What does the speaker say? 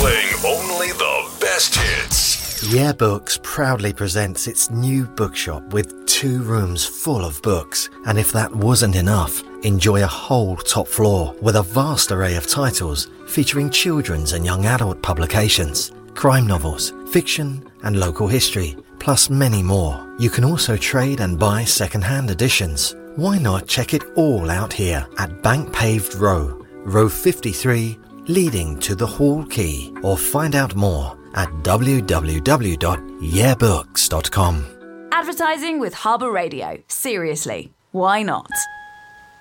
Playing only the best hits. Yeah Books proudly presents its new bookshop with 2 rooms full of books. And if that wasn't enough, enjoy a whole top floor with a vast array of titles featuring children's and young adult publications, crime novels, fiction and local history, plus many more. You can also trade and buy second-hand editions. Why not check it all out here at Bank Paved Row, Row 53, leading to the Hall Quay, or find out more at www.yeahbooks.com. Advertising with Harbour Radio. Seriously, why not?